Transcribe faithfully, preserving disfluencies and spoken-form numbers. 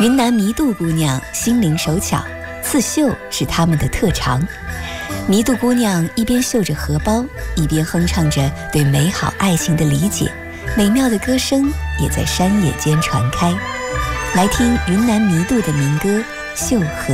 云南弥渡姑娘心灵手巧，刺绣是她们的特长。弥渡姑娘一边绣着荷包，一边哼唱着对美好爱情的理解，美妙的歌声也在山野间传开。来听云南弥渡的民歌《绣荷》。